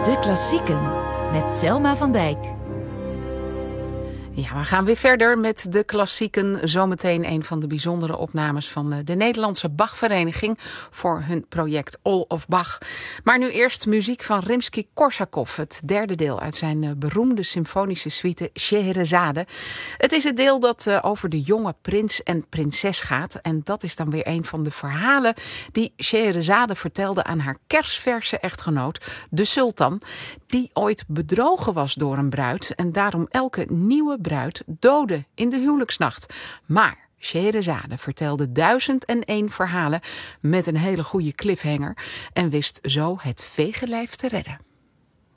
De Klassieken met Selma van Dijk. Ja, we gaan weer verder met de klassieken. Zometeen een van de bijzondere opnames van de Nederlandse Bachvereniging voor hun project All of Bach. Maar nu eerst muziek van Rimsky-Korsakov, het derde deel uit zijn beroemde symfonische suite Scheherazade. Het is het deel dat over de jonge prins en prinses gaat. En dat is dan weer een van de verhalen die Scheherazade vertelde aan haar kersverse echtgenoot, de sultan, die ooit bedrogen was door een bruid en daarom elke nieuwe bruid doodde in de huwelijksnacht. Maar Scheherazade vertelde 1001 verhalen met een hele goede cliffhanger en wist zo het vegenlijf te redden.